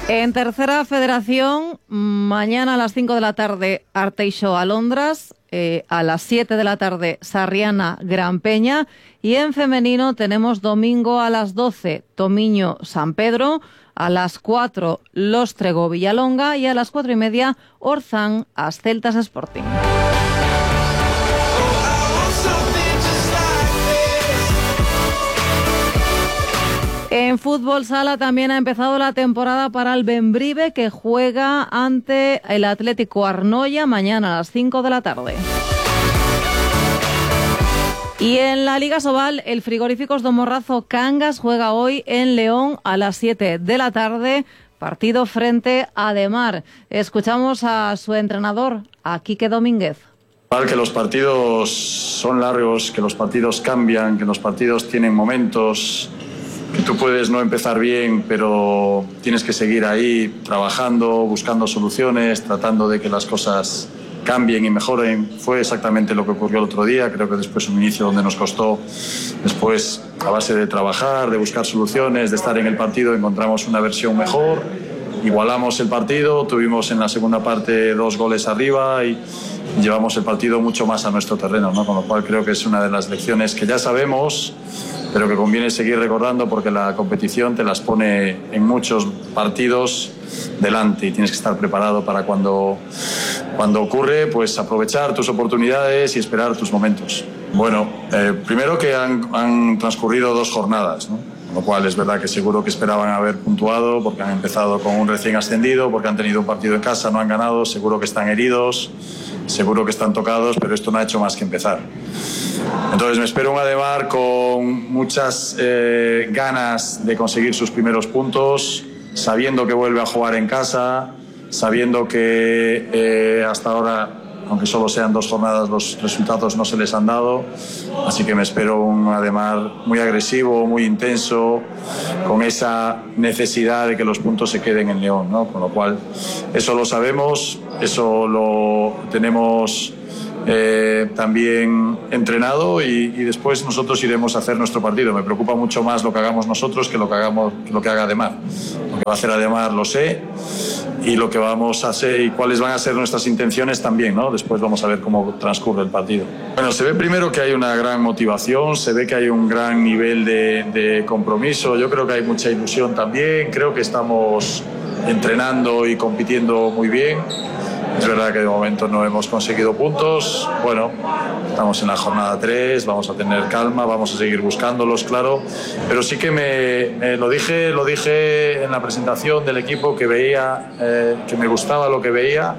En tercera federación, mañana a las 5 de la tarde, Arteixo Alondras, a las 7 de la tarde, Sarriana Gran Peña, y en femenino tenemos domingo a las 12, Tomiño San Pedro, a las 4, Los Trego Villalonga y a las 4:30, Orzán Asceltas Sporting. En fútbol sala también ha empezado la temporada para el Bembrive, que juega ante el Atlético Arnoia mañana a las 5 de la tarde. Y en la Liga Sobal, el Frigoríficos do Morrazo Cangas juega hoy en León a las 7 de la tarde, partido frente a Ademar. Escuchamos a su entrenador, a Quique Domínguez. Que los partidos son largos, que los partidos cambian, que los partidos tienen momentos, que tú puedes no empezar bien, pero tienes que seguir ahí trabajando, buscando soluciones, tratando de que las cosas cambien y mejoren. Fue exactamente lo que ocurrió el otro día. Creo que después un inicio donde nos costó, después a base de trabajar, de buscar soluciones, de estar en el partido, encontramos una versión mejor, igualamos el partido, tuvimos en la segunda parte 2 goles arriba y llevamos el partido mucho más a nuestro terreno, ¿no? Con lo cual creo que es una de las lecciones que ya sabemos, pero que conviene seguir recordando porque la competición te las pone en muchos partidos delante y tienes que estar preparado para cuando ocurre, pues aprovechar tus oportunidades y esperar tus momentos. Bueno, primero que han transcurrido 2 jornadas, ¿no? Con lo cual es verdad que seguro que esperaban haber puntuado porque han empezado con un recién ascendido, porque han tenido un partido en casa, no han ganado, seguro que están heridos, seguro que están tocados, pero esto no ha hecho más que empezar. Entonces me espero un Ademar con muchas ganas de conseguir sus primeros puntos, sabiendo que vuelve a jugar en casa, sabiendo que hasta ahora, aunque solo sean 2 jornadas, los resultados no se les han dado. Así que me espero un Ademar muy agresivo, muy intenso, con esa necesidad de que los puntos se queden en León, ¿no? Con lo cual, eso lo sabemos, eso lo tenemos también entrenado y después nosotros iremos a hacer nuestro partido. Me preocupa mucho más lo que hagamos nosotros que lo que haga Ademar. Lo que va a hacer Ademar lo sé, y lo que vamos a hacer y cuáles van a ser nuestras intenciones también, ¿no? Después vamos a ver cómo transcurre el partido. Bueno, se ve primero que hay una gran motivación, se ve que hay un gran nivel de compromiso, yo creo que hay mucha ilusión también, creo que estamos entrenando y compitiendo muy bien. Es verdad que de momento no hemos conseguido puntos. Bueno, estamos en la jornada 3, vamos a tener calma, vamos a seguir buscándolos, claro. Pero sí que lo dije en la presentación del equipo que veía, que me gustaba lo que veía.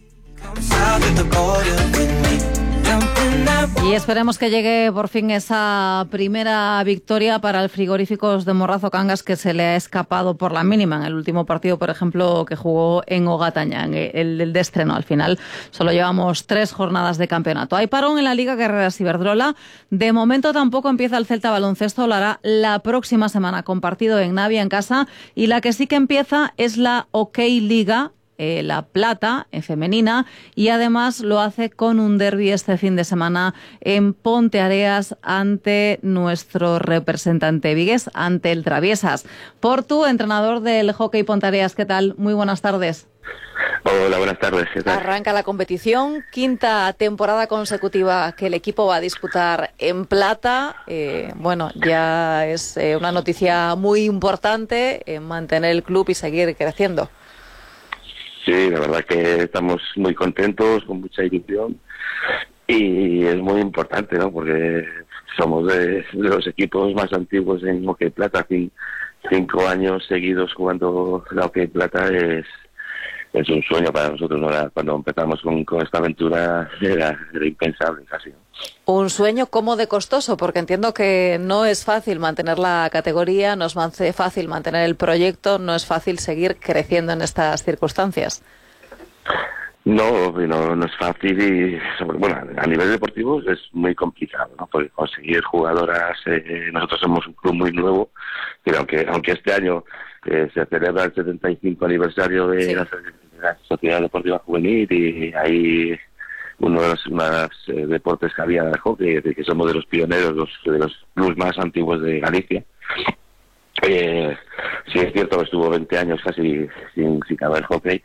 Y esperemos que llegue por fin esa primera victoria para el Frigoríficos de Morrazo Cangas, que se le ha escapado por la mínima en el último partido, por ejemplo, que jugó en Ogatañán, el de estreno. Al final solo llevamos 3 jornadas de campeonato. Hay parón en la Liga Guerreras Iberdrola. De momento tampoco empieza el Celta Baloncesto, lo hará la próxima semana con partido en Navia en casa, y la que sí que empieza es la OK Liga, la plata en femenina, y además lo hace con un derbi este fin de semana en Ponteareas ante nuestro representante vigués, ante el Traviesas. Portu, entrenador del Hockey Ponteareas, ¿qué tal? Muy buenas tardes. Hola, buenas tardes. ¿Qué tal? Arranca la competición, 5ª temporada consecutiva que el equipo va a disputar en plata. Bueno, ya es una noticia muy importante mantener el club y seguir creciendo. Sí, la verdad que estamos muy contentos, con mucha ilusión, y es muy importante, ¿no? Porque somos de los equipos más antiguos en Hockey Plata. 5 años seguidos jugando la Hockey Plata es un sueño para nosotros, ¿no? Cuando empezamos con esta aventura era impensable casi, ¿no? Un sueño como de costoso, porque entiendo que no es fácil mantener la categoría, no es fácil mantener el proyecto, no es fácil seguir creciendo en estas circunstancias. No es fácil, y bueno, a nivel deportivo es muy complicado, ¿no? Porque conseguir jugadoras, nosotros somos un club muy nuevo, pero aunque este año se celebra el 75 aniversario de la Sociedad Deportiva Juvenil, y hay uno de los más deportes que había de hockey, que somos de los pioneros, de los clubes más antiguos de Galicia. Sí, es cierto que estuvo 20 años casi sin acabar el hockey,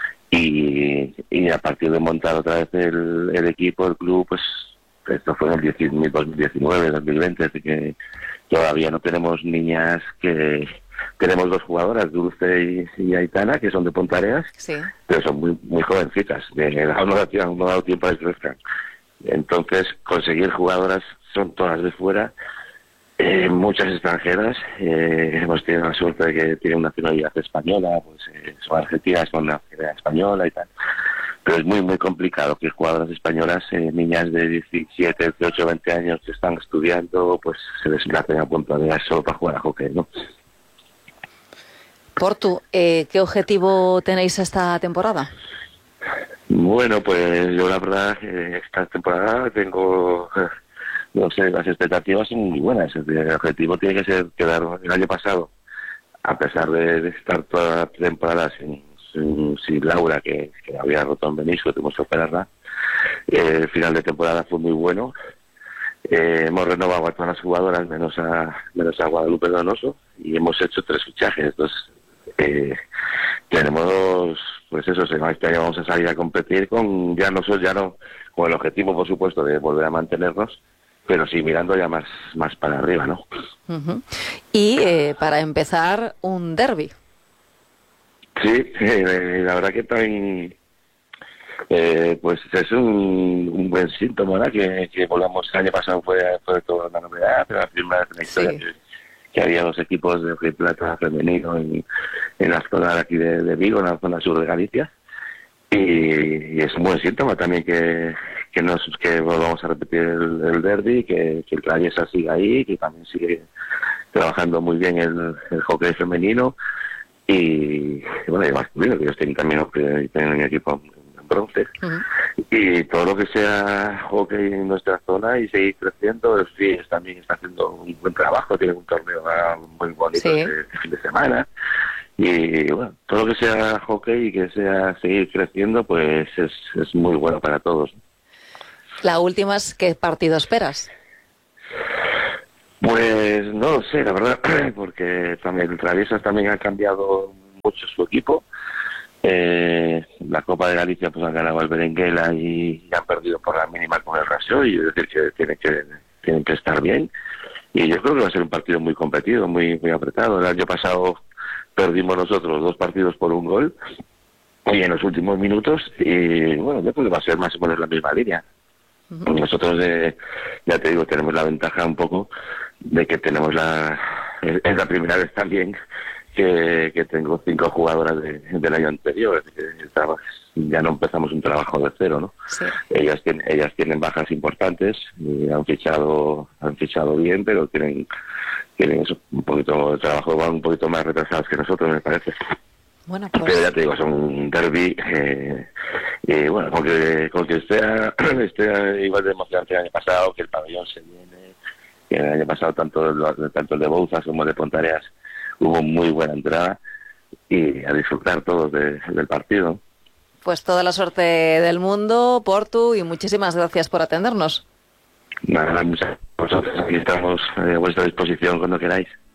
y a partir de montar otra vez el equipo, el club, pues esto fue en el 2019, 2020, así que todavía no tenemos niñas. Que tenemos 2 jugadoras, Dulce y Aitana, que son de Pontareas, Sí. pero son muy jovencitas, no ha dado tiempo a que crezcan. Entonces, conseguir jugadoras son todas de fuera, muchas extranjeras. Hemos tenido la suerte de que tienen nacionalidad española, pues son argentinas con nacionalidad española y tal. Pero es muy complicado que jugadoras españolas, niñas de 17, 18, 20 años que están estudiando, pues se desplacen a Pontareas solo para jugar a hockey, ¿no? Portu, ¿qué objetivo tenéis esta temporada? Bueno, pues yo la verdad esta temporada tengo, no sé, las expectativas son muy buenas. El objetivo tiene que ser quedar el año pasado, a pesar de estar toda la temporada sin Laura, que había roto un menisco, tuvimos que operarla. El final de temporada fue muy bueno. Hemos renovado a todas las jugadoras menos a Guadalupe Donoso, y hemos hecho 3 fichajes. Entonces tenemos, pues eso, este año vamos a salir a competir con ya no con el objetivo, por supuesto, de volver a mantenernos, pero sí mirando ya más para arriba, ¿no? Uh-huh. Y para empezar, un derbi. Sí, la verdad que también pues es un buen síntoma, ¿no? Que volvamos. El año pasado fue toda una novedad, pero la primera vez en la historia que había 2 equipos de hockey plata femenino en la zona de aquí de Vigo, en la zona sur de Galicia, y es un buen síntoma también que volvamos a repetir el derbi, que el Traviesa siga ahí, que también sigue trabajando muy bien el hockey femenino, y bueno, y masculino, que ellos tienen también un equipo en bronce. Uh-huh. Y todo lo que sea hockey en nuestra zona y seguir creciendo. El FIES también está haciendo un buen trabajo, tiene un torneo muy bonito este fin de semana, y bueno, todo lo que sea hockey y que sea seguir creciendo, pues es muy bueno para todos. La última es, ¿qué partido esperas? Pues no lo sé, la verdad, porque también el Traviesas también ha cambiado mucho su equipo. La Copa de Galicia pues han ganado al Berenguela y han perdido por la mínima con el Rasio, y es decir que tienen que estar bien, y yo creo que va a ser un partido muy competido, muy apretado. El año pasado perdimos nosotros 2 partidos por 1 gol y en los últimos minutos, y bueno, yo creo que va a ser más o menos la misma línea. Uh-huh. Nosotros ya te digo, tenemos la ventaja un poco de que tenemos es la primera vez también que tengo 5 jugadoras del año anterior, es decir, ya no empezamos un trabajo de cero, ¿no? Sí. Ellas tienen bajas importantes, y han fichado bien, pero tienen eso, un poquito de trabajo, van un poquito más retrasados que nosotros, me parece. Bueno, pues... Pero ya te digo, son un derbi, y bueno, con que esté igual de emocionante el año pasado, que el pabellón se llene, que el año pasado tanto el de Bouzas como el de Pontareas hubo muy buena entrada, y a disfrutar todos del partido. Pues toda la suerte del mundo, Portu, y muchísimas gracias por atendernos. Nada, muchas gracias. Nosotros aquí estamos a vuestra disposición cuando queráis.